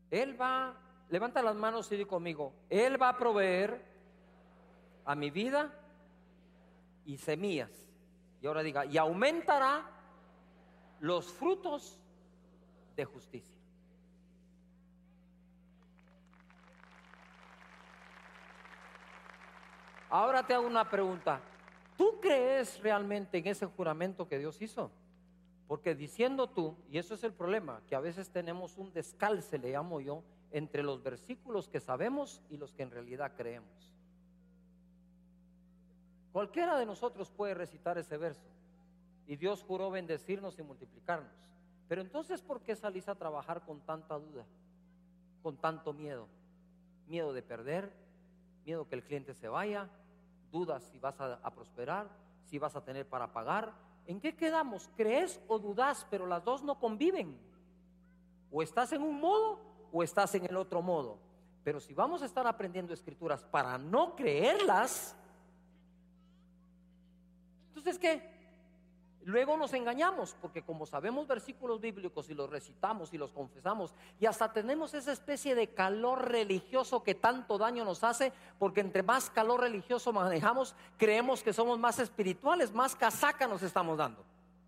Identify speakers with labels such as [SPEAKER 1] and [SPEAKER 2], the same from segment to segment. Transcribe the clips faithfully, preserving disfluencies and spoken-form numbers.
[SPEAKER 1] Él va, levanta las manos y di conmigo, Él va a proveer a mi vida y semillas. Y ahora diga, y aumentará los frutos de justicia. Ahora te hago una pregunta. ¿Tú crees realmente en ese juramento que Dios hizo? Porque diciendo tú, y eso es el problema, que a veces tenemos un descalce, le llamo yo, entre los versículos que sabemos y los que en realidad creemos. Cualquiera de nosotros puede recitar ese verso, y Dios juró bendecirnos y multiplicarnos. Pero entonces, ¿por qué salís a trabajar con tanta duda, con tanto miedo? Miedo de perder, miedo que el cliente se vaya, dudas si vas a, a prosperar, si vas a tener para pagar. ¿En qué quedamos? ¿Crees o dudas? Pero las dos no conviven. O estás en un modo o estás en el otro modo. Pero si vamos a estar aprendiendo escrituras para no creerlas, entonces ¿qué? Luego nos engañamos, porque como sabemos versículos bíblicos y los recitamos y los confesamos, y hasta tenemos esa especie de calor religioso que tanto daño nos hace, porque entre más calor religioso manejamos, creemos que somos más espirituales, más casaca nos estamos dando.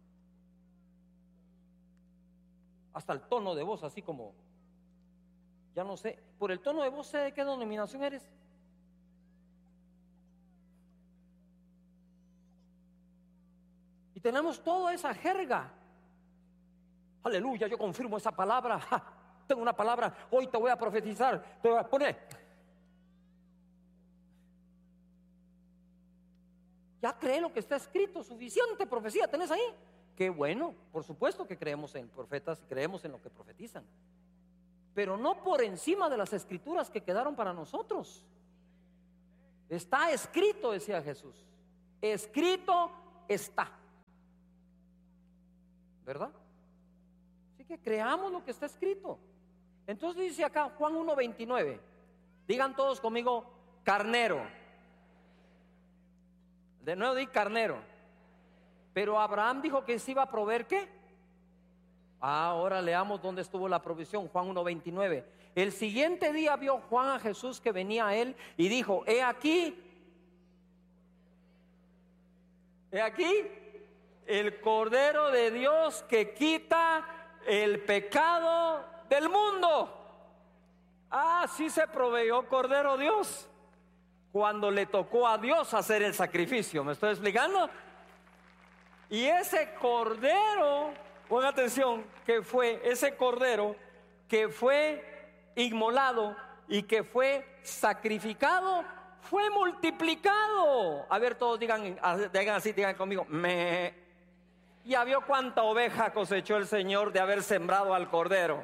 [SPEAKER 1] Hasta el tono de voz, así como, ya no sé, por el tono de voz sé de qué denominación eres. Y tenemos toda esa jerga. Aleluya, yo confirmo esa palabra. Ja, tengo una palabra, hoy te voy a profetizar. Te voy a poner. Ya cree lo que está escrito, suficiente profecía tenés ahí. Qué bueno, por supuesto que creemos en profetas y creemos en lo que profetizan, pero no por encima de las escrituras que quedaron para nosotros. Está escrito, decía Jesús. Escrito está. ¿Verdad? Así que creamos lo que está escrito. Entonces dice acá Juan uno veintinueve. Digan todos conmigo, carnero. De nuevo di carnero. Pero Abraham dijo que se iba a proveer ¿qué? Ah, ahora leamos dónde estuvo la provisión. Juan uno veintinueve. El siguiente día vio Juan a Jesús que venía a él y dijo, he aquí, he aquí el Cordero de Dios que quita el pecado del mundo. Ah, sí se proveyó Cordero Dios cuando le tocó a Dios hacer el sacrificio. ¿Me estoy explicando? Y ese Cordero, pon atención, que fue ese Cordero que fue inmolado y que fue sacrificado, fue multiplicado. A ver, todos digan, digan así, digan conmigo, me... Ya vio cuánta oveja cosechó el Señor de haber sembrado al Cordero.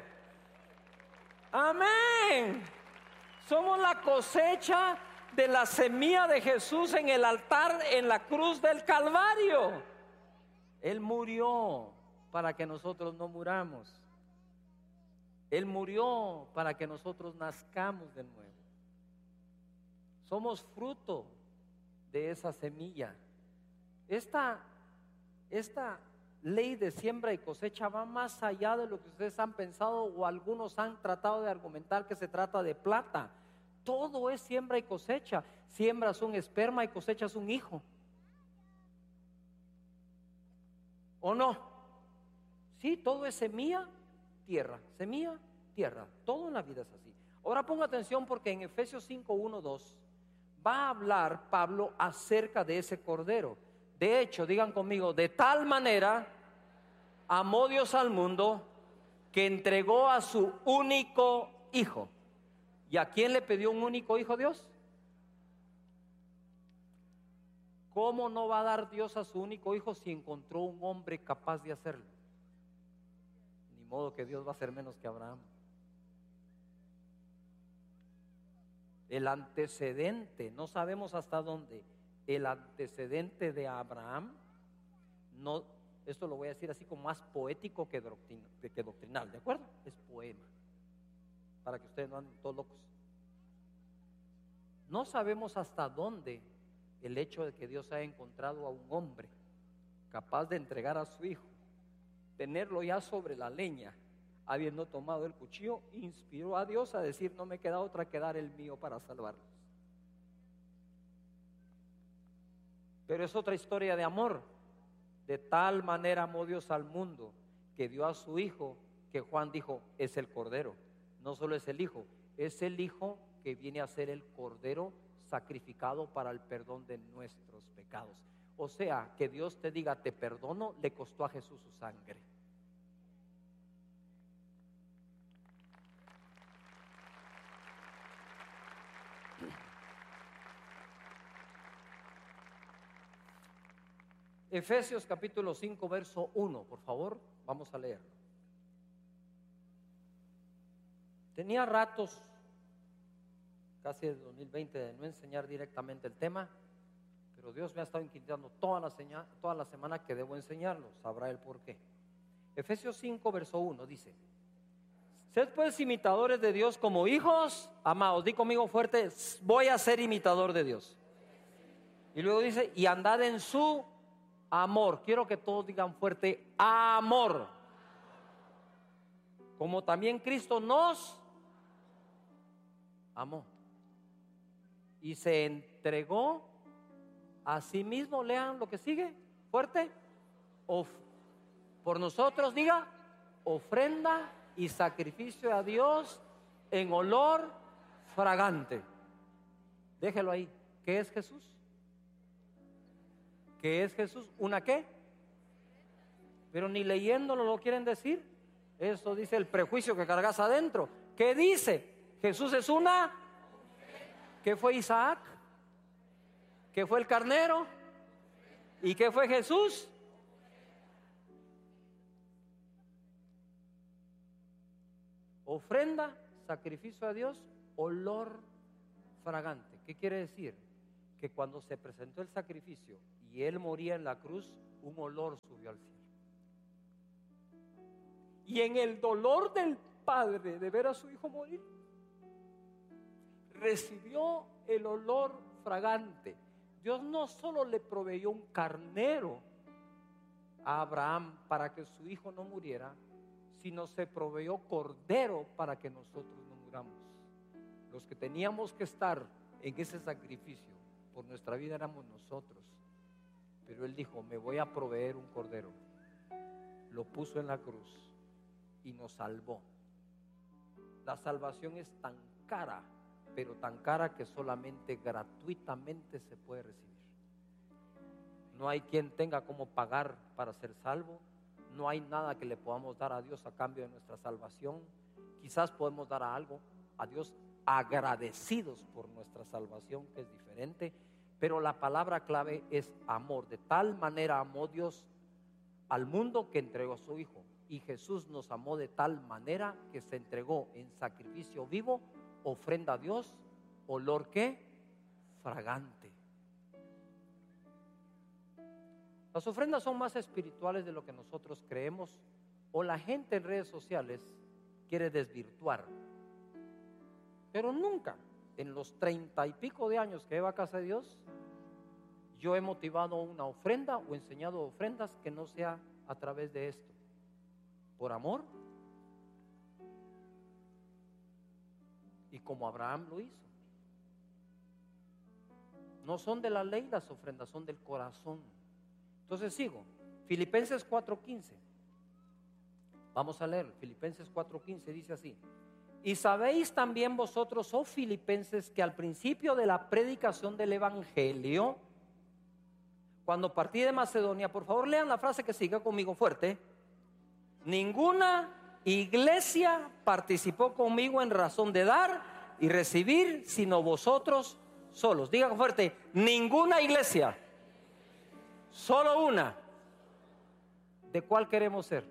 [SPEAKER 1] Amén. Somos la cosecha de la semilla de Jesús en el altar, en la cruz del Calvario. Él murió para que nosotros no muramos. Él murió para que nosotros nazcamos de nuevo. Somos fruto de esa semilla. Esta Esta ley de siembra y cosecha va más allá de lo que ustedes han pensado o algunos han tratado de argumentar que se trata de plata. Todo es siembra y cosecha. Siembras un esperma y cosechas un hijo. ¿O no? Sí, todo es semilla, tierra, semilla, tierra. Todo en la vida es así. Ahora ponga atención porque en Efesios cinco, uno, dos va a hablar Pablo acerca de ese cordero. De hecho, digan conmigo, de tal manera amó Dios al mundo que entregó a su único hijo. ¿Y a quién le pidió un único hijo Dios? ¿Cómo no va a dar Dios a su único hijo si encontró un hombre capaz de hacerlo? Ni modo que Dios va a ser menos que Abraham. El antecedente, no sabemos hasta dónde. El antecedente de Abraham, no, esto lo voy a decir así como más poético que, doctrina, que doctrinal, ¿de acuerdo? Es poema, para que ustedes no anden todos locos. No sabemos hasta dónde el hecho de que Dios haya encontrado a un hombre capaz de entregar a su hijo, tenerlo ya sobre la leña habiendo tomado el cuchillo, inspiró a Dios a decir: no me queda otra que dar el mío para salvarlos. Pero es otra historia de amor. De tal manera amó Dios al mundo que dio a su Hijo, que Juan dijo es el Cordero. No solo es el Hijo, es el Hijo que viene a ser el Cordero sacrificado para el perdón de nuestros pecados. O sea, que Dios te diga te perdono, le costó a Jesús su sangre. Efesios capítulo cinco verso uno, por favor, vamos a leerlo. Tenía ratos, casi el dos mil veinte, de no enseñar directamente el tema, pero Dios me ha estado inquietando toda la, señal, toda la semana que debo enseñarlo, sabrá el por qué. Efesios cinco verso uno dice: sed pues imitadores de Dios como hijos amados. Di conmigo fuerte: voy a ser imitador de Dios. Y luego dice: y andad en su amor. Quiero que todos digan fuerte: amor. Como también Cristo nos amó y se entregó a sí mismo. Lean lo que sigue, fuerte. Of, por nosotros, diga, ofrenda y sacrificio a Dios en olor fragante. Déjelo ahí. ¿Qué es Jesús? ¿Qué es Jesús? ¿Una qué? Pero ni leyéndolo lo quieren decir. Eso dice el prejuicio que cargas adentro. ¿Qué dice? Jesús es una. ¿Qué fue Isaac? ¿Qué fue el carnero? ¿Y qué fue Jesús? Ofrenda, sacrificio a Dios, olor fragante. ¿Qué quiere decir? Que cuando se presentó el sacrificio y Él moría en la cruz, un olor subió al cielo. Y en el dolor del Padre de ver a su Hijo morir, recibió el olor fragante. Dios no solo le proveyó un carnero a Abraham para que su hijo no muriera, sino se proveyó cordero para que nosotros no muramos. Los que teníamos que estar en ese sacrificio por nuestra vida éramos nosotros, pero Él dijo: me voy a proveer un cordero. Lo puso en la cruz y nos salvó. La salvación es tan cara, pero tan cara que solamente gratuitamente se puede recibir. No hay quien tenga cómo pagar para ser salvo. No hay nada que le podamos dar a Dios a cambio de nuestra salvación. Quizás podemos dar a algo a Dios agradecidos por nuestra salvación, que es diferente, pero la palabra clave es amor. De tal manera amó Dios al mundo que entregó a su Hijo. Y Jesús nos amó de tal manera que se entregó en sacrificio vivo, ofrenda a Dios, olor ¿qué? Fragante. Las ofrendas son más espirituales de lo que nosotros creemos, o la gente en redes sociales quiere desvirtuar. Pero nunca en los treinta y pico de años que llevo a casa de Dios, yo he motivado una ofrenda o enseñado ofrendas que no sea a través de esto. Por amor. Y como Abraham lo hizo. No son de la ley las ofrendas, son del corazón. Entonces sigo. Filipenses cuatro quince. Vamos a leer. Filipenses cuatro quince dice así: y sabéis también vosotros, oh filipenses, que al principio de la predicación del evangelio, cuando partí de Macedonia, por favor lean la frase que sigue conmigo fuerte: ninguna iglesia participó conmigo en razón de dar y recibir, sino vosotros solos. Digan fuerte: ninguna iglesia, solo una. ¿De cuál queremos ser?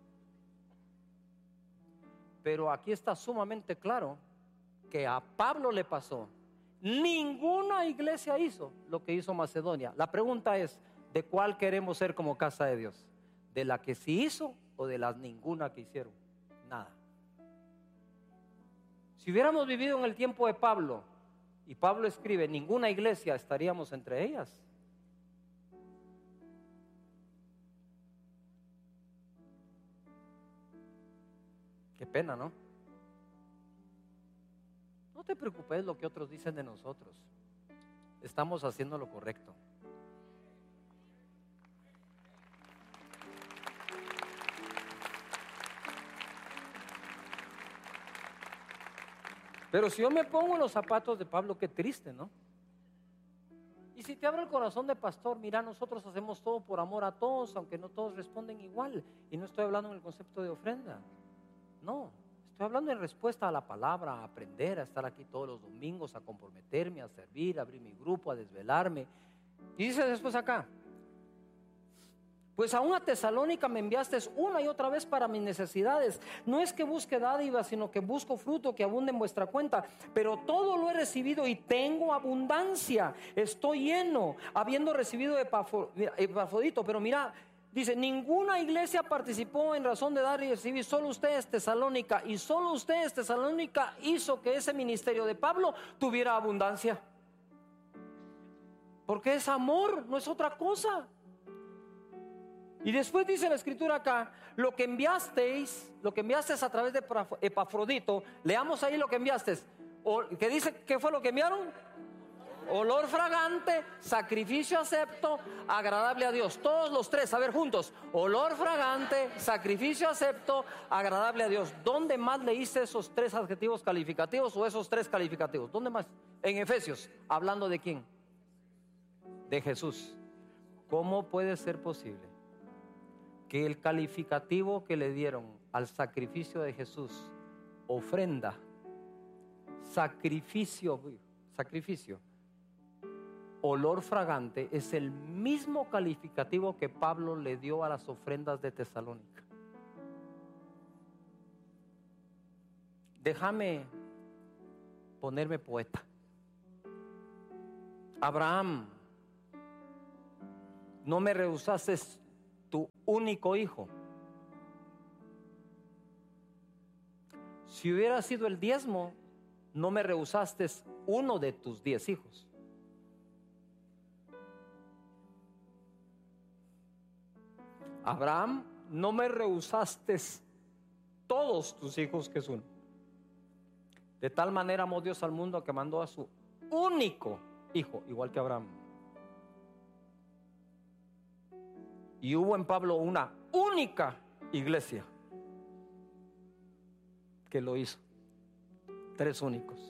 [SPEAKER 1] Pero aquí está sumamente claro que a Pablo le pasó. Ninguna iglesia hizo lo que hizo Macedonia. La pregunta es: ¿de cuál queremos ser como casa de Dios? ¿De la que sí hizo o de las ninguna que hicieron? Nada. Si hubiéramos vivido en el tiempo de Pablo, y Pablo escribe ninguna iglesia, estaríamos entre ellas. Qué pena, ¿no? No te preocupes lo que otros dicen de nosotros. Estamos haciendo lo correcto. Pero si yo me pongo en los zapatos de Pablo, qué triste, ¿no? Y si te abro el corazón de pastor, mira, nosotros hacemos todo por amor a todos, aunque no todos responden igual. Y no estoy hablando en el concepto de ofrenda. No, estoy hablando en respuesta a la palabra, a aprender, a estar aquí todos los domingos, a comprometerme, a servir, a abrir mi grupo, a desvelarme. Y dice después acá: pues aún a Tesalónica me enviaste una y otra vez para mis necesidades. No es que busque dádiva, sino que busco fruto que abunde en vuestra cuenta. Pero todo lo he recibido y tengo abundancia. Estoy lleno, habiendo recibido Epafrodito. Pero mira, dice, ninguna iglesia participó en razón de dar y recibir, solo ustedes, Tesalónica. Y solo ustedes, Tesalónica, hizo que ese ministerio de Pablo tuviera abundancia. Porque es amor, no es otra cosa. Y después dice la escritura acá, lo que enviasteis, lo que enviasteis a través de Epafrodito, leamos ahí lo que enviasteis. O, ¿qué dice? ¿Qué fue lo que enviaron? Olor fragante, sacrificio acepto, agradable a Dios. Todos los tres, a ver juntos. Olor fragante, sacrificio acepto, agradable a Dios. ¿Dónde más leíste esos tres adjetivos calificativos o esos tres calificativos? ¿Dónde más? En Efesios, hablando de quién? De Jesús. ¿Cómo puede ser posible que el calificativo que le dieron al sacrificio de Jesús, ofrenda, sacrificio, sacrificio, olor fragante, es el mismo calificativo que Pablo le dio a las ofrendas de Tesalónica? Déjame ponerme poeta. Abraham, no me rehusaste tu único hijo. Si hubiera sido el diezmo, no me rehusaste uno de tus diez hijos. Abraham, no me rehusaste todos tus hijos, que es uno. De tal manera amó Dios al mundo que mandó a su único hijo, igual que Abraham. Y hubo en Pablo una única iglesia que lo hizo. Tres únicos.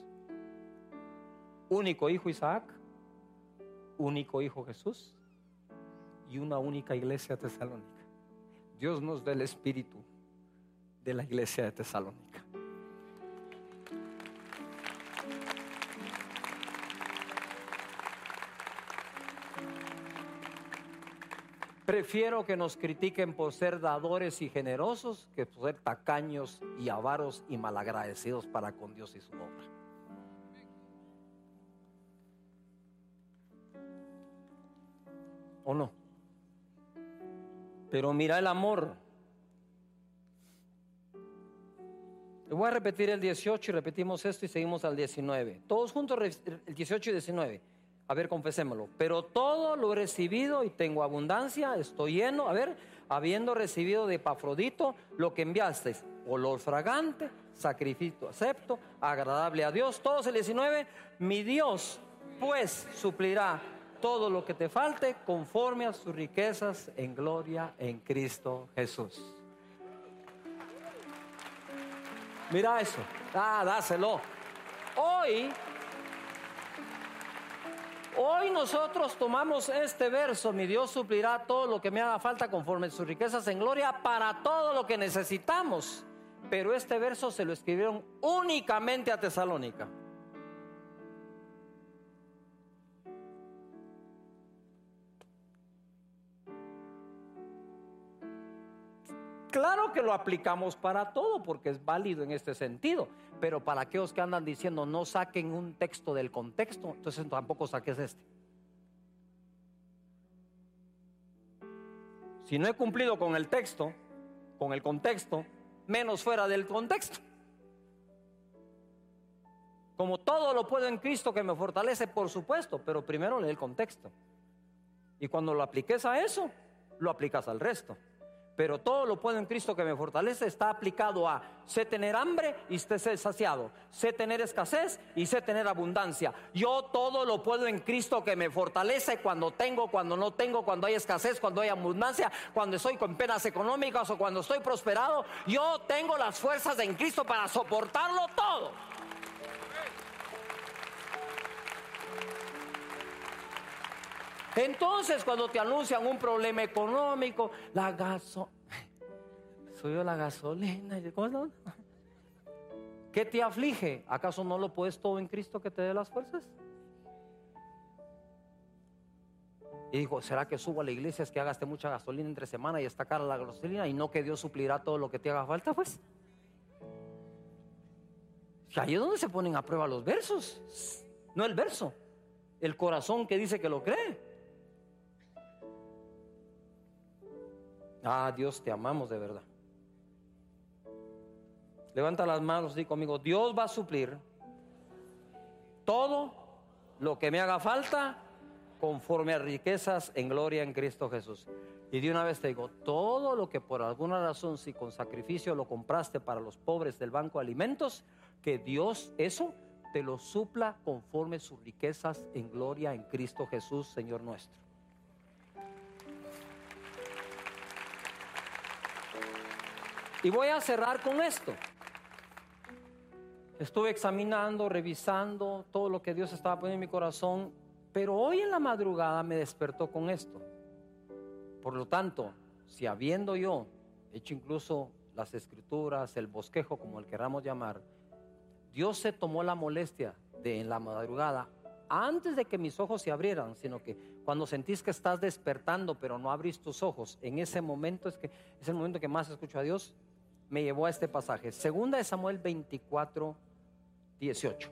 [SPEAKER 1] Único hijo Isaac, único hijo Jesús y una única iglesia tesalónica. Dios nos da el espíritu de la iglesia de Tesalónica. Prefiero que nos critiquen por ser dadores y generosos que por ser tacaños y avaros y malagradecidos para con Dios y su obra. ¿O no? Pero mira el amor. Le voy a repetir el dieciocho y repetimos esto y seguimos al diecinueve. Todos juntos, el dieciocho y diecinueve. A ver, confesémoslo. Pero todo lo he recibido y tengo abundancia, estoy lleno. A ver, habiendo recibido de Epafrodito lo que enviasteis, olor fragante, sacrificio acepto, agradable a Dios. Todos el diecinueve. Mi Dios pues suplirá todo lo que te falte conforme a sus riquezas en gloria en Cristo Jesús. Mira eso. Ah, dáselo. Hoy Hoy nosotros tomamos este verso, mi Dios suplirá todo lo que me haga falta conforme a sus riquezas en gloria, para todo lo que necesitamos. Pero este verso se lo escribieron únicamente a Tesalónica. Claro que lo aplicamos para todo porque es válido en este sentido, pero para aquellos que andan diciendo no saquen un texto del contexto, entonces tampoco saques este. Si no he cumplido con el texto, con el contexto, menos fuera del contexto. Como todo lo puedo en Cristo que me fortalece, por supuesto, pero primero lee el contexto. Y cuando lo apliques a eso, lo aplicas al resto. Pero todo lo puedo en Cristo que me fortalece está aplicado a sé tener hambre y sé ser saciado, sé tener escasez y sé tener abundancia. Yo todo lo puedo en Cristo que me fortalece, cuando tengo, cuando no tengo, cuando hay escasez, cuando hay abundancia, cuando estoy con penas económicas o cuando estoy prosperado. Yo tengo las fuerzas en Cristo para soportarlo todo. Entonces, cuando te anuncian un problema económico, la gaso, subió la gasolina, ¿cómo no? ¿Qué te aflige? ¿Acaso no lo puedes todo en Cristo que te dé las fuerzas? Y dijo, ¿será que subo a la iglesia es que gaste mucha gasolina entre semana y está cara la gasolina y no que Dios suplirá todo lo que te haga falta? Pues y ahí es donde se ponen a prueba los versos, no el verso, el corazón que dice que lo cree. Ah, Dios, te amamos de verdad. Levanta las manos y di conmigo, Dios va a suplir todo lo que me haga falta conforme a riquezas en gloria en Cristo Jesús. Y de una vez te digo, todo lo que por alguna razón, si con sacrificio lo compraste para los pobres del banco de alimentos, que Dios eso te lo supla conforme sus riquezas en gloria en Cristo Jesús, Señor nuestro. Y voy a cerrar con esto. Estuve examinando, revisando todo lo que Dios estaba poniendo en mi corazón, pero hoy en la madrugada me despertó con esto. Por lo tanto, si habiendo yo hecho incluso las escrituras, el bosquejo, como el queramos llamar, Dios se tomó la molestia de en la madrugada, antes de que mis ojos se abrieran, sino que cuando sentís que estás despertando pero no abrís tus ojos, en ese momento es que es el momento que más escucho a Dios. Me llevó a este pasaje, segunda de Samuel veinticuatro, dieciocho.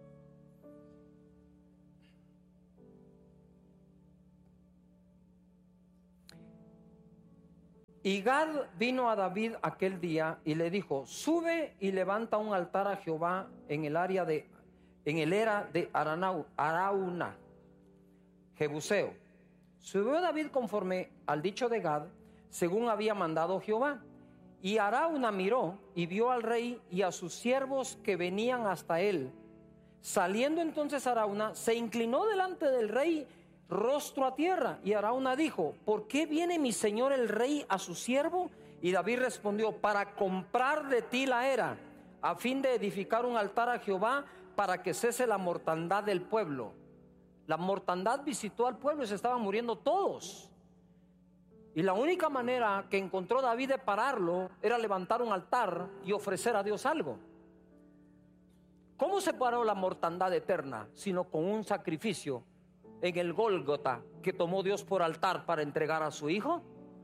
[SPEAKER 1] Y Gad vino a David aquel día y le dijo, sube y levanta un altar a Jehová en el área de, en el era de Aranau, Arauna, Jebuseo. Subió David conforme al dicho de Gad, según había mandado Jehová. Y Arauna miró y vio al rey y a sus siervos que venían hasta él. Saliendo entonces Arauna, se inclinó delante del rey rostro a tierra. Y Arauna dijo, ¿por qué viene mi señor el rey a su siervo? Y David respondió, para comprar de ti la era, a fin de edificar un altar a Jehová, para que cese la mortandad del pueblo. La mortandad visitó al pueblo y se estaban muriendo todos. Y la única manera que encontró David de pararlo era levantar un altar y ofrecer a Dios algo. ¿Cómo se paró la mortandad eterna? Sino con un sacrificio en el Gólgota que tomó Dios por altar para entregar a su hijo.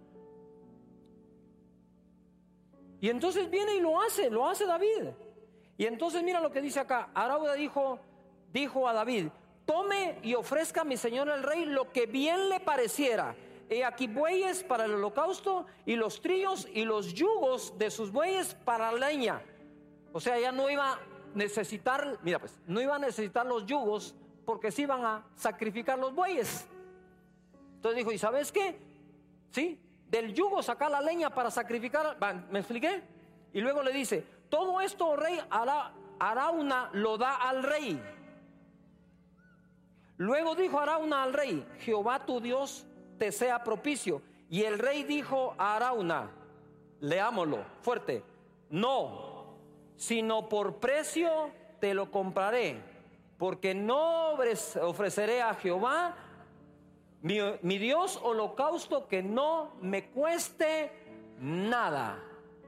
[SPEAKER 1] Y entonces viene y lo hace, lo hace David. Y entonces mira lo que dice acá. Arauna dijo, dijo a David, tome y ofrezca a mi señor el rey lo que bien le pareciera. He aquí bueyes para el holocausto y los trillos y los yugos de sus bueyes para la leña. O sea, ya no iba a necesitar, mira pues, no iba a necesitar los yugos porque se iban a sacrificar los bueyes. Entonces dijo, ¿y sabes qué? Sí, del yugo sacar la leña para sacrificar. ¿Me expliqué? Y luego le dice, todo esto, oh rey, Ara, Arauna lo da al rey. Luego dijo Arauna al rey, Jehová tu Dios te sea propicio. Y el rey dijo a Arauna, leámoslo fuerte, no, sino por precio te lo compraré, porque no ofreceré a Jehová mi, mi Dios holocausto que no me cueste nada.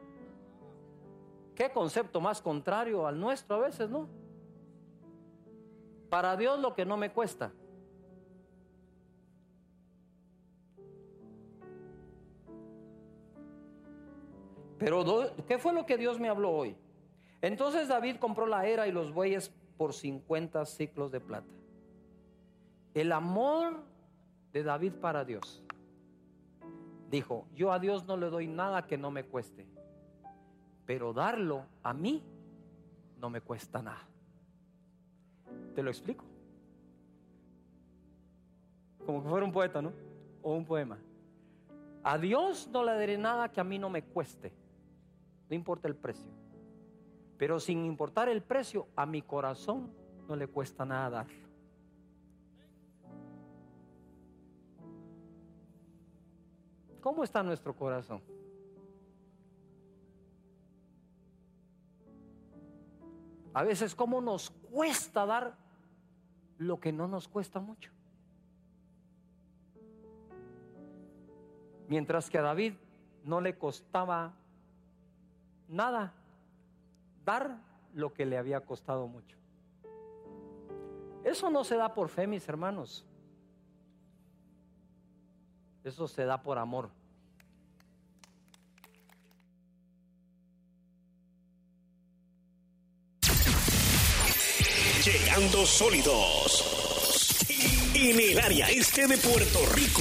[SPEAKER 1] Qué concepto más contrario al nuestro a veces, ¿no? Para Dios lo que no me cuesta. Pero ¿qué fue lo que Dios me habló hoy? Entonces David compró la era y los bueyes por cincuenta siclos de plata. El amor de David para Dios. Dijo, yo a Dios no le doy nada que no me cueste, pero darlo a mí no me cuesta nada. ¿Te lo explico? Como que fuera un poeta, ¿no? O un poema. A Dios no le daré nada que a mí no me cueste, no importa el precio. Pero sin importar el precio, a mi corazón no le cuesta nada darlo. ¿Cómo está nuestro corazón? A veces, ¿cómo nos cuesta dar lo que no nos cuesta mucho? Mientras que a David no le costaba nada dar lo que le había costado mucho. Eso no se da por fe, mis hermanos. Eso se da por amor.
[SPEAKER 2] Llegando sólidos en el área este de Puerto Rico.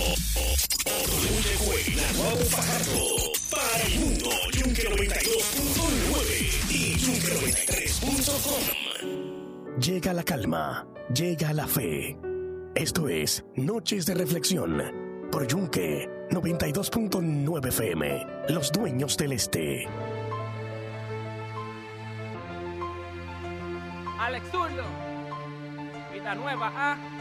[SPEAKER 2] Yunque Naguabo Fajardo para el mundo. Yunque noventa y dos punto nueve y Yunque noventa y tres punto com. Llega la calma, llega la fe. Esto es Noches de Reflexión por Yunque noventa y dos punto nueve F M, los dueños del este.
[SPEAKER 3] Alex Zurdo, vida nueva, ¿ah?